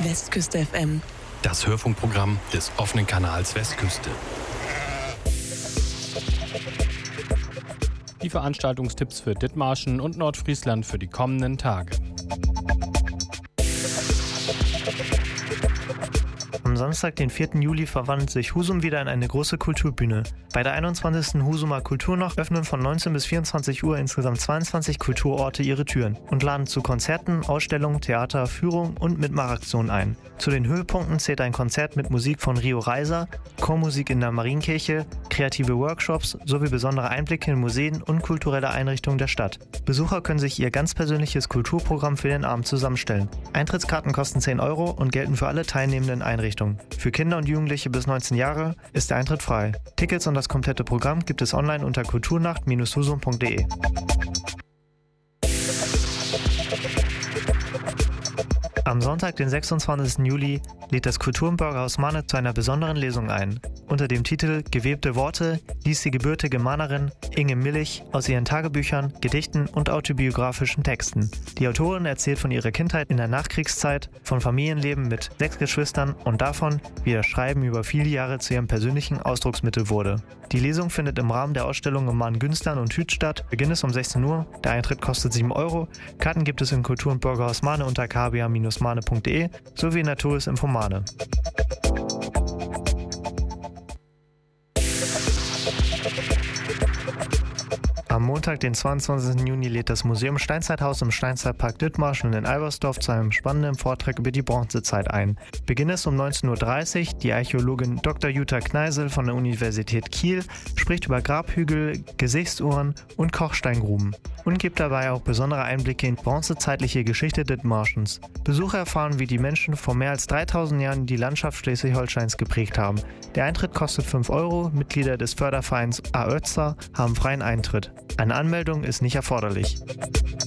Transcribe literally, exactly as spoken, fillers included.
Westküste F M. Das Hörfunkprogramm des offenen Kanals Westküste. Die Veranstaltungstipps für Dithmarschen und Nordfriesland für die kommenden Tage. Am Samstag, den vierten Juli, verwandelt sich Husum wieder in eine große Kulturbühne. Bei der einundzwanzigsten Husumer Kulturnacht öffnen von neunzehn bis vierundzwanzig Uhr insgesamt zweiundzwanzig Kulturorte ihre Türen und laden zu Konzerten, Ausstellungen, Theater, Führungen und Mitmachaktionen ein. Zu den Höhepunkten zählt ein Konzert mit Musik von Rio Reiser, Chormusik in der Marienkirche, kreative Workshops sowie besondere Einblicke in Museen und kulturelle Einrichtungen der Stadt. Besucher können sich ihr ganz persönliches Kulturprogramm für den Abend zusammenstellen. Eintrittskarten kosten zehn Euro und gelten für alle teilnehmenden Einrichtungen. Für Kinder und Jugendliche bis neunzehn Jahre ist der Eintritt frei. Tickets und das komplette Programm gibt es online unter kulturnacht Bindestrich husum punkt de. Am Sonntag, den sechsundzwanzigsten Juli, lädt das Kultur- und Bürgerhaus Mahne zu einer besonderen Lesung ein. Unter dem Titel Gewebte Worte liest die gebürtige Mahnerin Inge Millich aus ihren Tagebüchern, Gedichten und autobiografischen Texten. Die Autorin erzählt von ihrer Kindheit in der Nachkriegszeit, von Familienleben mit sechs Geschwistern und davon, wie das Schreiben über viele Jahre zu ihrem persönlichen Ausdrucksmittel wurde. Die Lesung findet im Rahmen der Ausstellung im Mahn-Günstern und Hüth statt. Beginn ist um sechzehn Uhr, der Eintritt kostet sieben Euro. Karten gibt es im Kultur- und Bürgerhaus Mahne unter k b a Bindestrich mahne punkt de sowie in der Touristinfo Mahne. Am Montag, den zweiundzwanzigsten Juni, lädt das Museum Steinzeithaus im Steinzeitpark Dithmarschen in Albersdorf zu einem spannenden Vortrag über die Bronzezeit ein. Beginn ist um neunzehn Uhr dreißig. Die Archäologin Doktor Jutta Kneisel von der Universität Kiel spricht über Grabhügel, Gesichtsuhren und Kochsteingruben und gibt dabei auch besondere Einblicke in die bronzezeitliche Geschichte Dithmarschens. Besucher erfahren, wie die Menschen vor mehr als dreitausend Jahren die Landschaft Schleswig-Holsteins geprägt haben. Der Eintritt kostet fünf Euro. Mitglieder des Fördervereins A Ötzer haben freien Eintritt. Eine Anmeldung ist nicht erforderlich.